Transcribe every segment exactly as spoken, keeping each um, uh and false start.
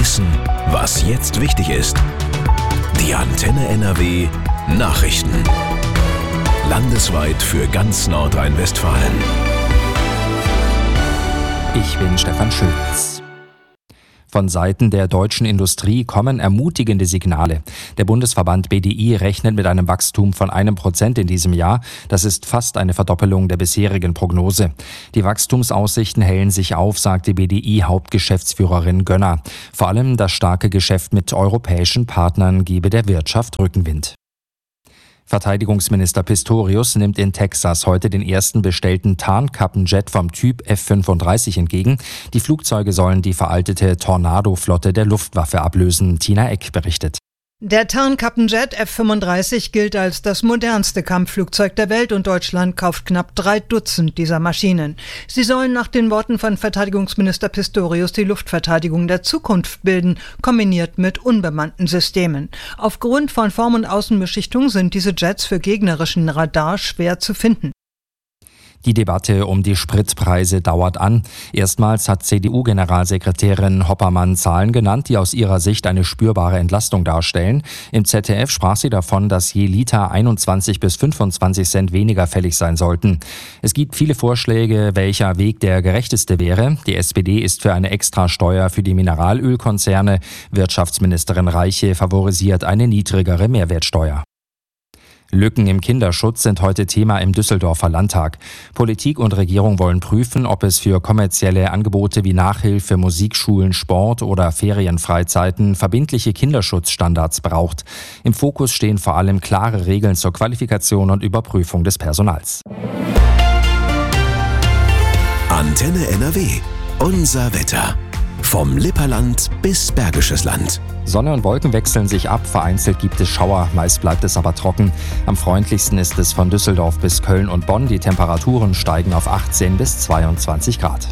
wissen, was jetzt wichtig ist. Die Antenne N R W Nachrichten. Landesweit für ganz Nordrhein-Westfalen. Ich bin Stefan Schulz. Von Seiten der deutschen Industrie kommen ermutigende Signale. Der Bundesverband B D I rechnet mit einem Wachstum von einem Prozent in diesem Jahr. Das ist fast eine Verdoppelung der bisherigen Prognose. Die Wachstumsaussichten hellen sich auf, sagte B D I-Hauptgeschäftsführerin Gönner. Vor allem das starke Geschäft mit europäischen Partnern gebe der Wirtschaft Rückenwind. Verteidigungsminister Pistorius nimmt in Texas heute den ersten bestellten Tarnkappenjet vom Typ F fünfunddreißig entgegen. Die Flugzeuge sollen die veraltete Tornado-Flotte der Luftwaffe ablösen. Tina Eck berichtet. Der Tarnkappenjet F fünfunddreißig gilt als das modernste Kampfflugzeug der Welt und Deutschland kauft knapp drei Dutzend dieser Maschinen. Sie sollen nach den Worten von Verteidigungsminister Pistorius die Luftverteidigung der Zukunft bilden, kombiniert mit unbemannten Systemen. Aufgrund von Form- und Außenbeschichtung sind diese Jets für gegnerischen Radar schwer zu finden. Die Debatte um die Spritpreise dauert an. Erstmals hat C D U-Generalsekretärin Hoppermann Zahlen genannt, die aus ihrer Sicht eine spürbare Entlastung darstellen. Im Z D F sprach sie davon, dass je Liter einundzwanzig bis fünfundzwanzig Cent weniger fällig sein sollten. Es gibt viele Vorschläge, welcher Weg der gerechteste wäre. Die S P D ist für eine Extrasteuer für die Mineralölkonzerne. Wirtschaftsministerin Reiche favorisiert eine niedrigere Mehrwertsteuer. Lücken im Kinderschutz sind heute Thema im Düsseldorfer Landtag. Politik und Regierung wollen prüfen, ob es für kommerzielle Angebote wie Nachhilfe, Musikschulen, Sport oder Ferienfreizeiten verbindliche Kinderschutzstandards braucht. Im Fokus stehen vor allem klare Regeln zur Qualifikation und Überprüfung des Personals. Antenne N R W. Unser Wetter. Vom Lipperland bis Bergisches Land. Sonne und Wolken wechseln sich ab, vereinzelt gibt es Schauer, meist bleibt es aber trocken. Am freundlichsten ist es von Düsseldorf bis Köln und Bonn. Die Temperaturen steigen auf achtzehn bis zweiundzwanzig Grad.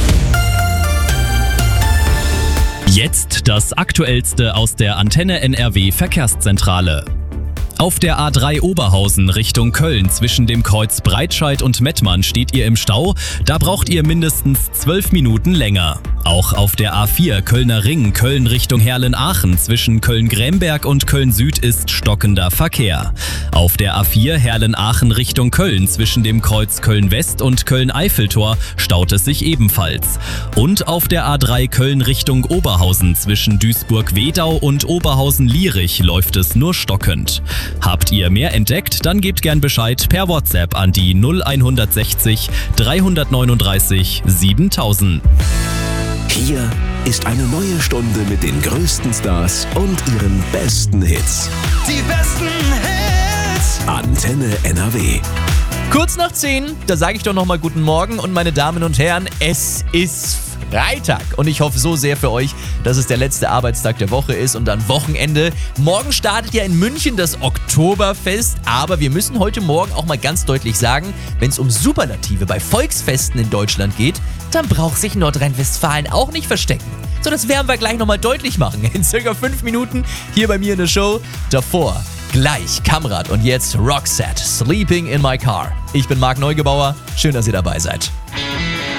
Jetzt das Aktuellste aus der Antenne N R W Verkehrszentrale. Auf der A drei Oberhausen Richtung Köln zwischen dem Kreuz Breitscheid und Mettmann steht ihr im Stau. Da braucht ihr mindestens zwölf Minuten länger. Auch auf der A vier Kölner Ring Köln Richtung Herlen-Aachen zwischen Köln-Gremberg und Köln-Süd ist stockender Verkehr. Auf der A vier Herlen-Aachen Richtung Köln zwischen dem Kreuz Köln-West und Köln-Eiffeltor staut es sich ebenfalls. Und auf der A drei Köln Richtung Oberhausen zwischen Duisburg-Wedau und Oberhausen-Lierich läuft es nur stockend. Habt ihr mehr entdeckt? Dann gebt gern Bescheid per WhatsApp an die null hundertsechzig dreihundertneununddreißig siebentausend. Hier ist eine neue Stunde mit den größten Stars und ihren besten Hits. Die besten Hits! Antenne N R W. Kurz nach zehn, da sage ich doch nochmal guten Morgen und meine Damen und Herren, es ist Freitag und ich hoffe so sehr für euch, dass es der letzte Arbeitstag der Woche ist und dann Wochenende. Morgen startet ja in München das Oktoberfest, aber wir müssen heute Morgen auch mal ganz deutlich sagen, wenn es um Superlative bei Volksfesten in Deutschland geht, dann braucht sich Nordrhein-Westfalen auch nicht verstecken. So, das werden wir gleich nochmal deutlich machen in circa fünf Minuten hier bei mir in der Show. Davor gleich Kamrat und jetzt Roxette, Sleeping in My Car. Ich bin Marc Neugebauer, schön, dass ihr dabei seid.